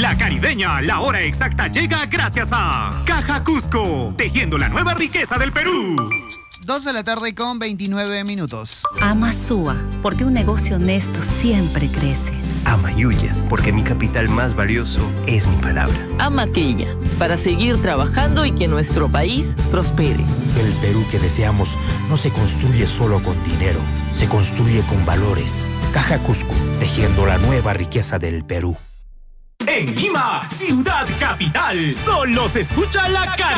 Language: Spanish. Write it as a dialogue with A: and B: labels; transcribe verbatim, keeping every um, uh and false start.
A: La Caribeña, la hora exacta llega gracias a Caja Cusco, tejiendo la nueva riqueza del Perú.
B: dos de la tarde con veintinueve minutos.
C: Ama Sua, porque un negocio honesto siempre crece.
D: Ama Yuya, porque mi capital más valioso es mi palabra.
E: Ama Quilla, para seguir trabajando y que nuestro país prospere.
F: El Perú que deseamos no se construye solo con dinero, se construye con valores. Caja Cusco, tejiendo la nueva riqueza del Perú.
A: En Lima, ciudad capital, solo se escucha la Caribeña.